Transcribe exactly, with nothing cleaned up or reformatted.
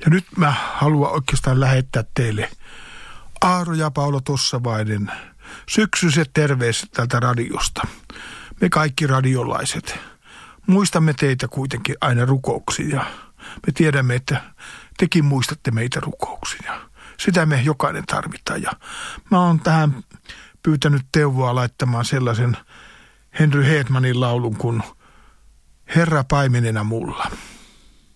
Ja nyt mä haluan oikeastaan lähettää teille Aaro ja Paula Tossavainen syksyiset terveiset tältä radiosta. Me kaikki radiolaiset muistamme teitä kuitenkin aina rukouksiin ja me tiedämme, että tekin muistatte meitä rukouksiin ja sitä me jokainen tarvitaan. Ja mä oon tähän pyytänyt Teuvoa laittamaan sellaisen Henry Hedmanin laulun kuin Herra paimenena mulla.